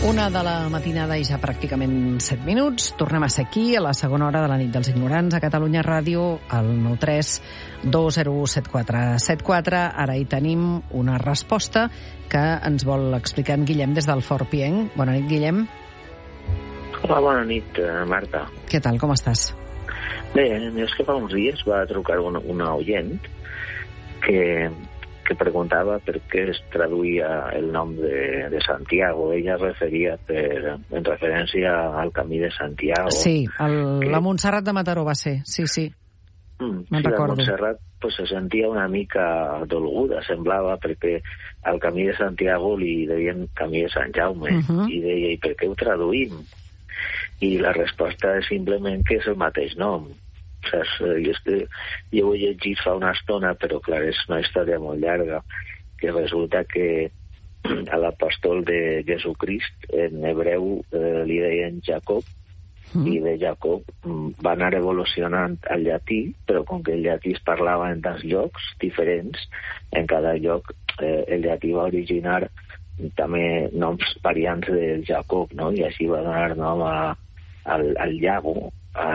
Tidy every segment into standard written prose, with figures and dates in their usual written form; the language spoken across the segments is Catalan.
Una de la matinada i ja pràcticament 7 minuts. Tornem a ser aquí a la segona hora de la nit dels ignorants a Catalunya Ràdio, al 93 201 7474. Ara hi tenim una resposta que ens vol explicar en Guillem des del Fort Pienc. Bona nit, Guillem. Hola, bona nit, Marta. Què tal, com estàs? Bé, és que fa uns dies va trucar una oient que preguntava per què es traduïa el nom de Santiago. Ella es referia en referència al camí de Santiago. Sí, la Montserrat de Mataró va ser, sí. Me'n recordo. La Montserrat se sentia una mica dolguda, semblava, perquè al camí de Santiago li deien camí de Sant Jaume, i deia, i per què ho traduïm? I la resposta és simplement que és el mateix nom. Saps? És que jo ho he llegit fa una estona, però clar, és una història molt llarga, que resulta que a l'apòstol de Jesucrist en hebreu li deien Jacob, i de Jacob va anar evolucionant al llatí, però com que el llatí es parlava en tants llocs diferents, en cada lloc el llatí va originar també noms variants del Jacob, no? I així va donar nom al Iago,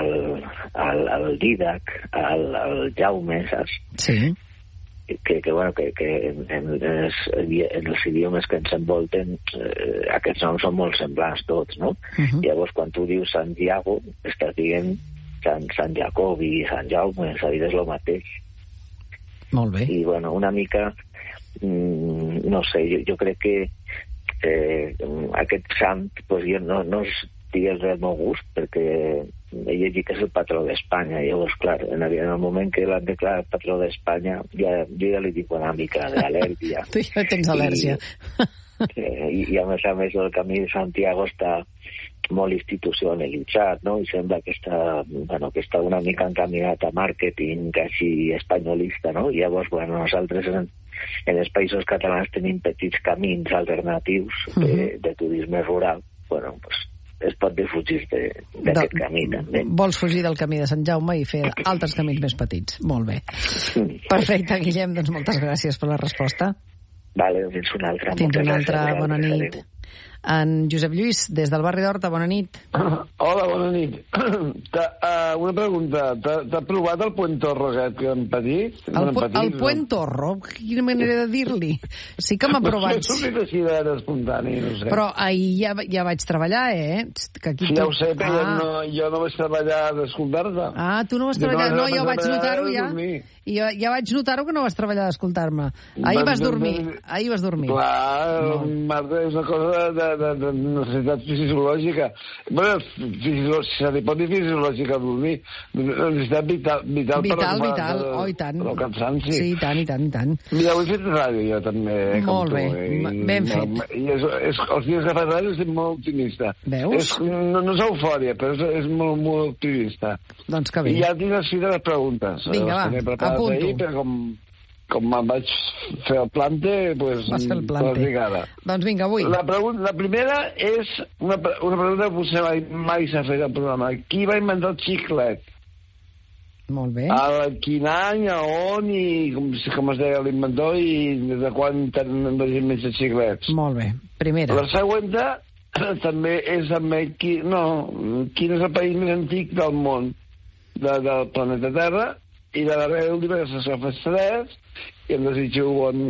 al Dídac, al Jaume, saps? Sí. Que en els idiomes que ens envolten aquests noms són molt semblants tots, no? Llavors, quan tu dius Santiago, estàs dient Sant Jacob i Sant Jaume, és a dir, és el mateix. Molt bé. I, bueno, una mica, no sé, jo crec que aquest sant, pues, jo no digues del meu gust, perquè he llegit que és el patró d'Espanya. Llavors, clar, en el moment que l'han declarat patró d'Espanya, jo ja li dic una mica d'al·lèrgia. Tu ja tens al·lèrgia. I a més el camí de Santiago està molt institucionalitzat, no? I sembla que està una mica encaminat a màrqueting quasi espanyolista, no? I llavors, nosaltres en els països catalans tenim petits camins alternatius de turisme rural. Pues es pot defugir d'aquest camí, també. Vols fugir del camí de Sant Jaume i fer altres camins més petits. Molt bé. Perfecte, Guillem, doncs moltes gràcies per la resposta. Vale, fins una altra. Fins una altra, bona nit. En Josep Lluís, des del barri d'Horta, bona nit. Hola, bona nit. Una pregunta. T'ha provat el puentorro aquest que vam patir? El puentorro? Quina manera de dir-li? Sí que m'ha provat. No sé si era espontani, no sé. Però ahir ja vaig treballar, Que aquí sí, ja ho sé, però jo no vaig treballar d'escoltar-te. Ah, tu no vas treballar? No, jo vaig notar-ho ja. I ja vaig notar-ho que no vas treballar d'escoltar-me. Ahir vas dormir. Clar, Marta, és una cosa de necessitat fisiològica. Bueno, se li pot dir fisiològica a dormir. Necessitat vital. Vital, i tant. El cansanci. Sí, i tant. Mira, ho he fet ràdio jo també. Molt bé, ben fet. Els dies que faig ràdio estic molt optimista. Veus? No és eufòria, però és molt, molt optimista. Doncs que bé. I ja tinc escrites les preguntes. Vinga, va, apunto. Ahir, però com me'n vaig fer el plante, vas fer el plante. Doncs vinga, avui. La primera és una pregunta que potser mai s'ha fet al programa. Qui va inventar el xiclet? Molt bé. Quin any, a on i com es deia l'inventor i des de quan tenen la gent més de xiclets? Molt bé. Primera. La següent també és quin és el país més antic del món del planeta Terra? I la darrera última que se fa 3 i em desitjo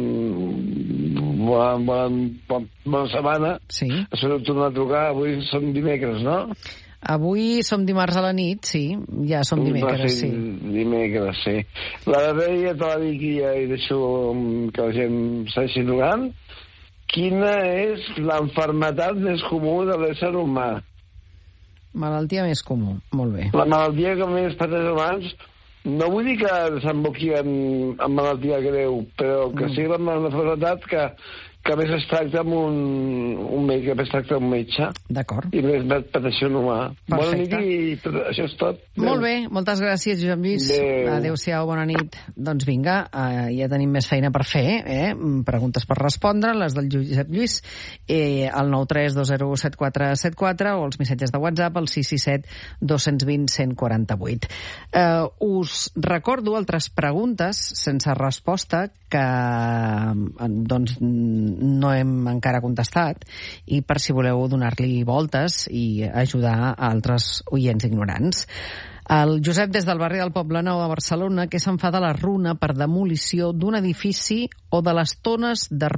bona setmana. Sí. Espero tornar a trucar. Avui som dimecres, no? Avui som dimarts a la nit, sí. Ja som dimecres, sí. Dimecres, sí. La darrera ja te la dic i ja deixo que la gent segueixi trucant. Quina és l'enfermetat més comú de l'ésser humà? Malaltia més comú, molt bé. La malaltia que més pateix humans. No vull dir que s'emboqui en malaltia greu, però que sigui la malaltia que més es tracta amb un metge. D'acord. I més pateixer un humà. Perfecte. Bona nit i això és tot. Molt bé, moltes gràcies, Josep Lluís. Adéu-siau, bona nit. Doncs vinga, ja tenim més feina per fer, preguntes per respondre, les del Josep Lluís, al 932017474 o els missatges de WhatsApp al 667 220 148. Us recordo altres preguntes sense resposta que doncs no hem encara contestat, i per si voleu donar-li voltes i ajudar a altres oients ignorants. El Josep, des del barri del Poblenou de Barcelona, que se'n fa de la runa per demolició d'un edifici o de les tones de